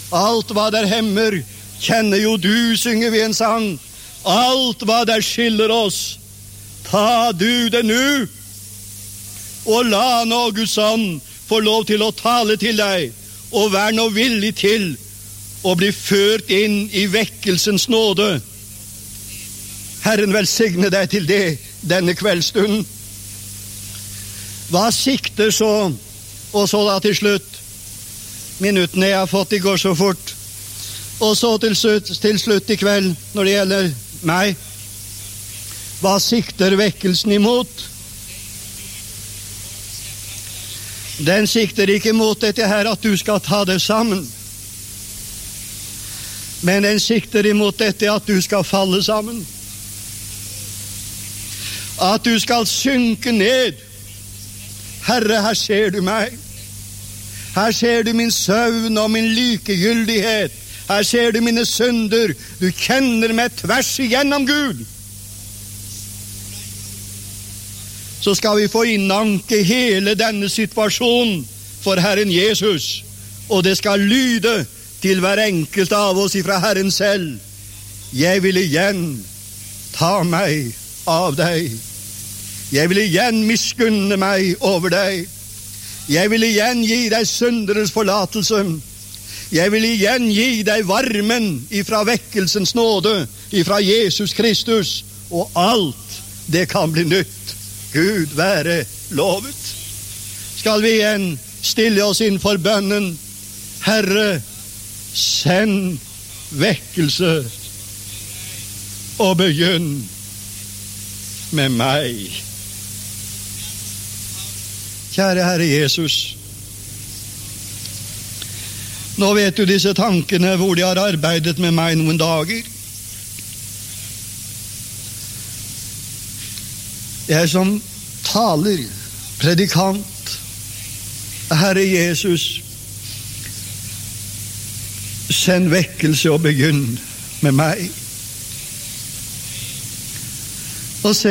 Alt hva der hemmer, kjenner jo du, synger vi en sang. Alt hva der skiller oss, ta du det nu, og la nå Guds ånd få lov til å tale til deg, og vær nå villig til å bli ført inn i vekkelsens nåde. Herren velsigne deg til det denne kveldstunden. Hva sikter så, og så da til slutt, minuttene jeg har fått i går så fort, og så til slutt i kveld, når det gjelder meg, hva sikter vekkelsen imot? Den sikter ikke mot dette her at du skal ta det sammen, men den sikter imot dette at du skal falle sammen, at du skal synke ned. Herre, her ser du meg. Her ser du min søvn og min likegyldighet. Her ser du mine synder. Du kjenner meg tvers igjennom, Gud. Så skal vi få innanke hele denne situasjonen for Herren Jesus, og det skal lyde til hver enkelt av oss ifra Herren selv. Jeg vil igjen ta meg av deg. Jeg vil igjen miskunne meg over deg. Jeg vil igjen gi deg synderes forlatelse. Jeg vil igjen gi deg varmen ifra vekkelsens nåde, ifra Jesus Kristus, og alt det kan bli nytt. Gud være lovet. Skal vi igjen stille oss inn for bønnen? Herre, send vekkelse og begynn med meg. Kjære Herre Jesus, nå vet du disse tankene hvor de har arbeidet med meg noen dager. Jeg som taler, predikant, Herre Jesus, send vekkelse og begynn med meg. Og se